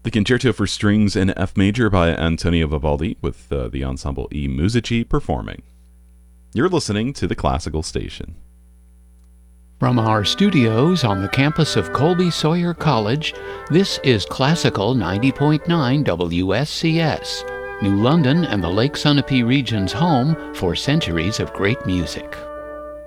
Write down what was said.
the Concerto for Strings in F Major by Antonio Vivaldi with the Ensemble I Musici performing. You're listening to the Classical Station. From our studios on the campus of Colby Sawyer College, this is Classical 90.9 WSCS, New London and the Lake Sunapee region's home for centuries of great music.